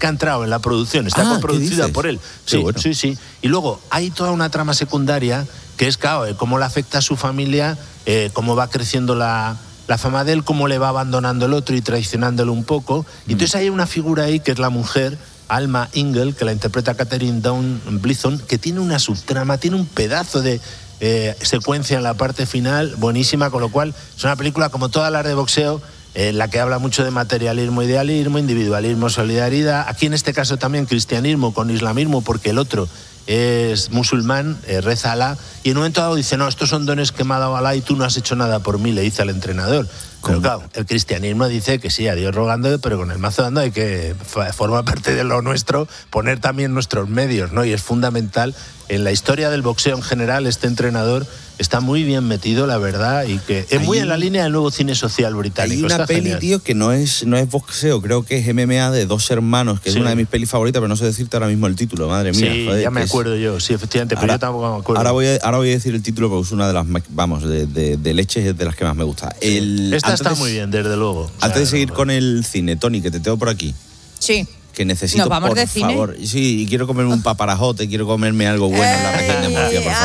que ha entrado en la producción, está coproducida por él. Sí, bueno. Sí. Y luego hay toda una trama secundaria que es, claro, cómo le afecta a su familia, cómo va creciendo la fama de él, cómo le va abandonando el otro y traicionándolo un poco. Y entonces hay una figura ahí que es la mujer, Alma Ingle, que la interpreta Catherine Dawn Blithon, que tiene una subtrama, tiene un pedazo de secuencia en la parte final buenísima, con lo cual es una película como todas las de boxeo, la que habla mucho de materialismo, idealismo, individualismo, solidaridad. Aquí en este caso también cristianismo con islamismo, porque el otro es musulmán, reza a Alá, y en un momento dado dice, no, estos son dones que me ha dado Alá y tú no has hecho nada por mí, le dice al entrenador. Pero claro, el cristianismo dice que sí, a Dios rogando, pero con el mazo dando hay que, forma parte de lo nuestro, poner también nuestros medios, ¿no? Y es fundamental. En la historia del boxeo en general, este entrenador está muy bien metido, la verdad, y que es muy en la línea del nuevo cine social británico. Hay una peli, tío, que no es boxeo, creo que es MMA de dos hermanos, que es una de mis pelis favoritas, pero no sé decirte ahora mismo el título, madre mía. Sí, joder, ya me acuerdo yo, sí, efectivamente, pero yo tampoco me acuerdo. Ahora voy a decir el título, porque es una de las, de leches, es de las que más me gusta. Esta está muy bien, desde luego. O sea, antes de seguir con el cine, Toni, que te tengo por aquí. Sí. Que necesito, ¿Nos vamos por de cine? favor. Sí, y quiero comerme un paparajote, quiero comerme algo bueno en la región de Murcia, por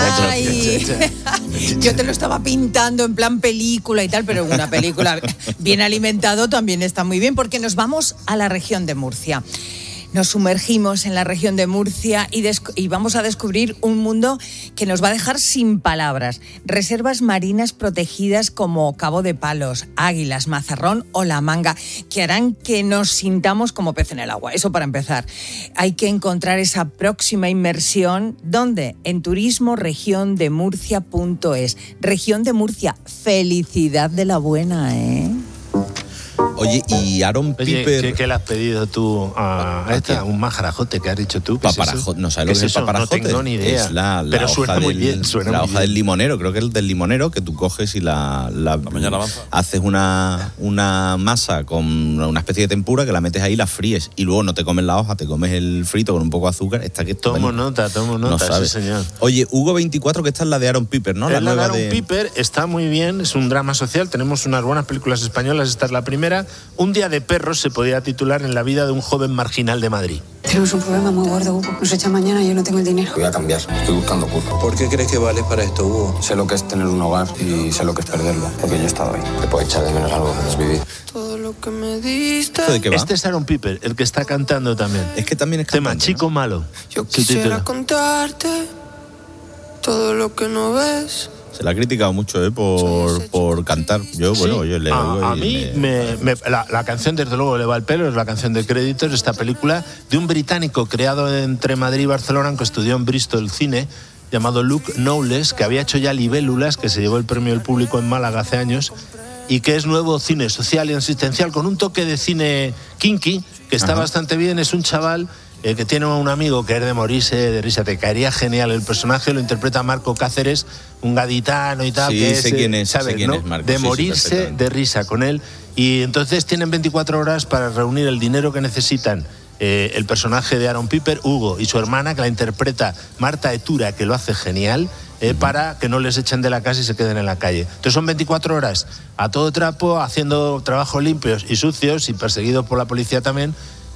favor. Yo te lo estaba pintando en plan película y tal, pero una película bien alimentado también está muy bien, porque nos vamos a la región de Murcia. Nos sumergimos en la región de Murcia y vamos a descubrir un mundo que nos va a dejar sin palabras. Reservas marinas protegidas como Cabo de Palos, Águilas, Mazarrón o La Manga, que harán que nos sintamos como pez en el agua. Eso para empezar. Hay que encontrar esa próxima inmersión. ¿Dónde? En turismoregiondemurcia.es. Región de Murcia, felicidad de la buena, ¿eh? Oye, y Aaron Piper... ¿Qué le has pedido tú a esta? Un majarajote que has dicho tú. Paparajote, ¿no sabes lo que es el paparajote? No tengo ni idea. Es la pero hoja suena muy bien. La hoja del limonero, creo que es el del limonero, que tú coges y haces una masa con una especie de tempura que la metes ahí y la fríes. Y luego no te comes la hoja, te comes el frito con un poco de azúcar. Tomo nota, no sí señor. Oye, Hugo 24, que esta es la de Aaron Piper, ¿no? La nueva de Aaron Piper está muy bien, es un drama social, tenemos unas buenas películas españolas, esta es la primera. Un día de perros se podía titular en la vida de un joven marginal de Madrid. Tenemos un problema muy gordo, Hugo. Nos echa mañana y yo no tengo el dinero. Voy a cambiar, estoy buscando curro. ¿Por qué crees que vales para esto, Hugo? Sé lo que es tener un hogar y sé lo que es perderlo, porque yo he estado ahí. Te puedo echar de menos algo que has vivido. Todo lo que me diste. ¿Esto de qué va? Este es Aaron Piper, el que está cantando también. Es que también es cantante, tema Chico Malo. Yo quisiera contarte todo lo que no ves. Se la ha criticado mucho, por cantar. Yo, bueno, yo le oigo. A mí, la canción, desde luego, le va al pelo, es la canción de créditos de esta película, de un británico creado entre Madrid y Barcelona, que estudió en Bristol cine, llamado Luke Knowles, que había hecho ya Libélulas, que se llevó el premio del público en Málaga hace años, y que es nuevo cine social y asistencial, con un toque de cine kinky, que está bastante bien. Es un chaval que tiene un amigo que es de morirse de risa, te caería genial el personaje, lo interpreta Marco Cáceres, un gaditano y tal, sí, que sé quién es, ¿sabes, sé quién no? es Marco, de morirse de risa con él, y entonces tienen 24 horas para reunir el dinero que necesitan el personaje de Aaron Piper, Hugo, y su hermana, que la interpreta Marta Etura, que lo hace genial, para que no les echen de la casa y se queden en la calle. Entonces son 24 horas a todo trapo, haciendo trabajos limpios y sucios y perseguidos por la policía también.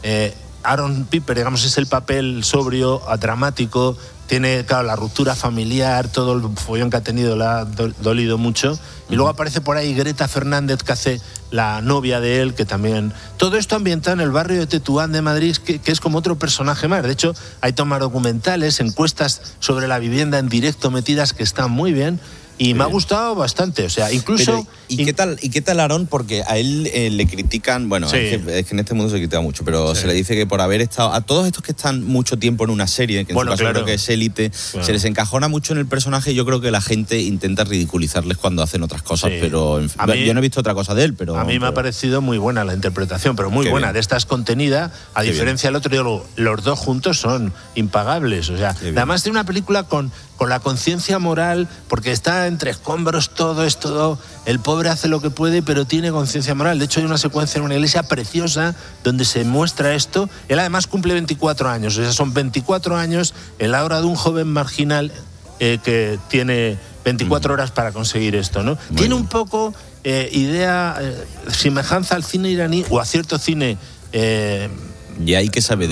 Aaron Piper, digamos, es el papel sobrio, dramático, tiene, claro, la ruptura familiar, todo el follón que ha tenido le ha dolido mucho. Y luego aparece por ahí Greta Fernández, que hace la novia de él, que también... Todo esto ambientado en el barrio de Tetuán de Madrid, que es como otro personaje más. De hecho, hay tomas documentales, encuestas sobre la vivienda en directo metidas que están muy bien. Y me ha gustado bastante, o sea, incluso... Pero, ¿y qué tal Aaron? Porque a él le critican, bueno, sí. es que en este mundo se critica mucho, pero se le dice que por haber estado... A todos estos que están mucho tiempo en una serie, que en su caso creo que es Élite, se les encajona mucho en el personaje, y yo creo que la gente intenta ridiculizarles cuando hacen otras cosas, pero en fin, yo no he visto otra cosa de él, pero... A mí me ha parecido muy buena la interpretación, pero muy buena. De esta es contenida, a diferencia del otro, los dos juntos son impagables, o sea, además de una película con la conciencia moral, porque está entre escombros, todo es todo, el pobre hace lo que puede, pero tiene conciencia moral. De hecho, hay una secuencia en una iglesia preciosa donde se muestra esto. Él además cumple 24 años, o sea, son 24 años en la hora de un joven marginal que tiene 24 horas para conseguir esto, ¿no? Tiene un poco semejanza al cine iraní o a cierto cine... y hay que saber